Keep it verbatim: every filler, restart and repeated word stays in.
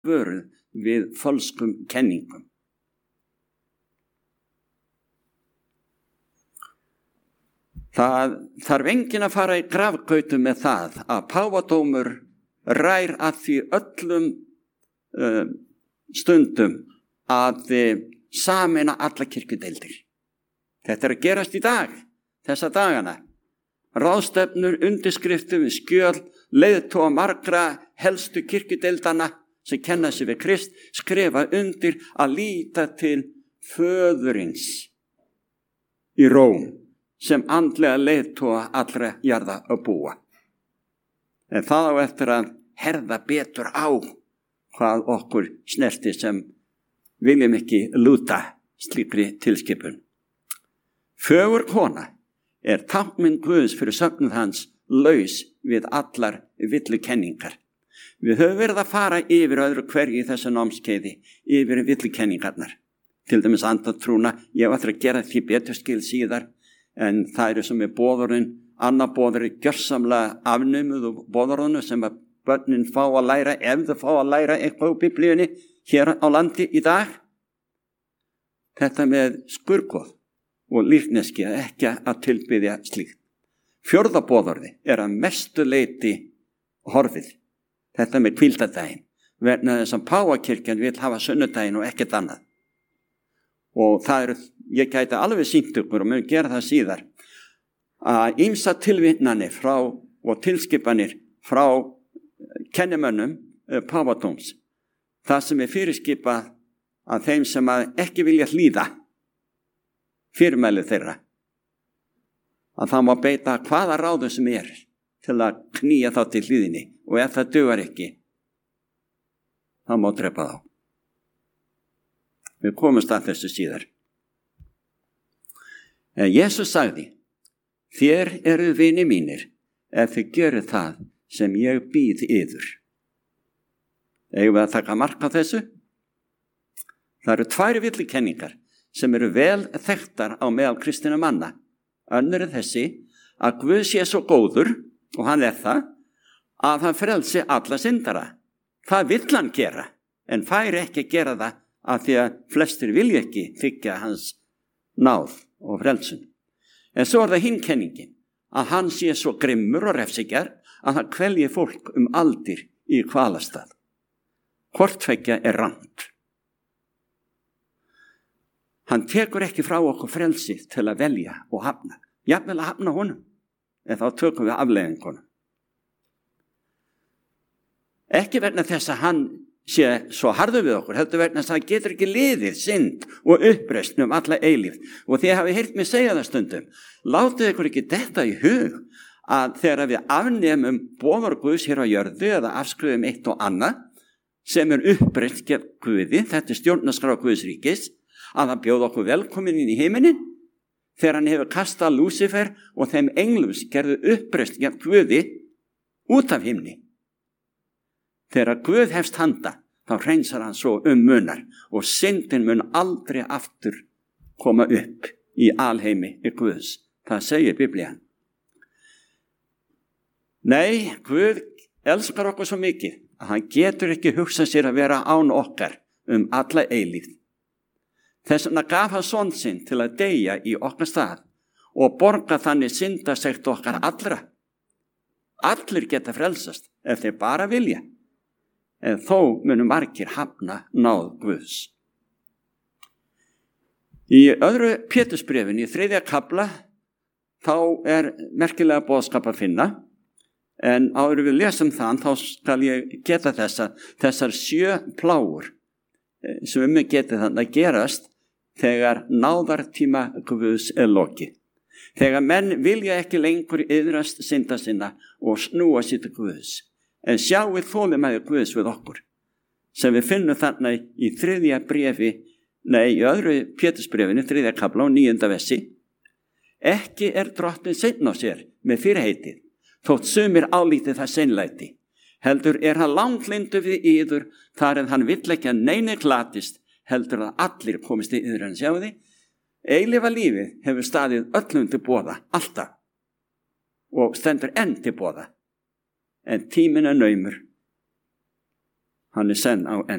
vöruð við falskum kenningum. Það þarf enginn að fara í grafgautu með það að páfadómur rær að því öllum uh, stundum að uh, sameina alla kirkjudeildir. Þetta er að gerast í dag, þessa dagana. Ráðstefnur, undirskriftum, skjöl, leiðtoga margra helstu kirkjudeildana sem kenna sig við Krist, skrifa undir að líta til föðurins í Róm sem andlega leiðtoga allra jarða að búa. En það á eftir að herða betur á hvað okkur snerti sem viljum ekki lúta slíkri tilskipun. Fögur kona er táknmynd Guðs fyrir sögnuð hans laus við allar villukenningar. Við höfum verið að fara yfir öðru hverju í þessu námskeiði, yfir villukenningarnar. Til dæmis andatrúna, ég var að gera því betur skil síðar, en það eru sem er boðurinn, annar boður er gjörsamlega afnumuð og boðurinn sem að börnin fá að læra, ef þau fá að læra eitthvað á biblíunni hér á landi í dag. Þetta með skurðgoð og líkneski ekki að tilbiðja slíkt. Fjórða boðorði er að mestu leyti horfið. Þetta með hvíldardaginn, vegna þess að Páfakirkjan vil hafa sunnudaginn og ekkert annað. Og það eru, ég gæti alveg sýnt ykkur og mun gera það síðar, að ýmsa tilvitnanir frá og tilskipanir frá kennimönnum Páfadóms, það sem er fyrirskipað að þeim sem að ekki vilja hlýða fyrirmæli þeirra, að það má beita hvaða ráðum sem er til að knýja þá til hlýðinni, og ef það dugar ekki, þá má drepa þá. Við komumst að þessu síðar. En Jesús sagði, þér eru vinir mínir ef þið gerið það sem ég býð yður. Eigum við að taka mark á þessu? Það eru tvær villukenningar sem eru vel þekktar á meðal kristinna manna. Önnur er þessi að Guð sé svo góður, og hann er það, að hann frelsi alla syndara. Það vill hann gera, en fær ekki að gera það af því að flestir vilja ekki þiggja hans náð og frelsun. En svo er það hinn kenningin, að hann sé svo grimmur og refsigjar að hann kvelji fólk um aldir í kvalastað. Hvort tveggja er rangt. Hann tekur ekki frá okkur frelsi til að velja og hafna. Jafnvel að hafna honum, en þá tökum við afleiðingunum. Ekki vegna þess að hann sé svo harður við okkur, heldur vegna þess að hann getur ekki liðið synd og uppreisn um alla eilífð. Og þið hafi heyrt mig segja það stundum, látið ykkur ekki detta í hug að þegar við afnemum boðorð Guðs hér á jörðu eða afskriðum eitt og annað sem er uppreisn gegn Guði, þetta er stjórnarskrá Guðs ríkis, að hann bjóð okkur velkomin inn í heiminin, þegar hann hefur kastað Lúsifer og þeim englum sem gerðu uppreisn gegn Guði út af himni. Þegar Guð hefst handa, þá hreinsar hann svo um munar og syndin mun aldrei aftur koma upp í alheimi í Guðs. Það segir Biblían. Nei, Guð elskar okkur svo mikið að hann getur ekki hugsað sér að vera án okkar um alla eilífð. Þess vegna gaf hann son sinn til að deyja í okkar stað og borga þannig syndasekt okkar allra. Allir geta frelsast ef þeir bara vilja. En þó munu margir hafna náð Guðs. Í öðru Pétursbréfinu, í þriðja kafla, þá er merkilega boðskap að finna, en áður við lesum þann, þá skal ég geta þessa, þessar sjö plágur sem um mig getið þannig að gerast þegar náðartíma Guðs er lokið. Þegar menn vilja ekki lengur iðrast synda sinna og snúa sér til Guðs. En sjáið þolinmæði Guðs við okkur, sem við finnum þarna í þriðja bréfi, nei, í öðru Pétursbréfinu, þriðja kafla og níunda versi. Ekki er drottinn seinn á sér með fyrirheitið, þótt sumir álítið það seinlæti. Heldur er hann langlyndur við yður, þar en hann vill ekki að neini glatist, heldur að allir komist í yður. En sjáu þið, eilífa lífið hefur staðið öllum til boða, alltaf, og stendur enn til boða. En tíminn er naumur. hann er senn á enda.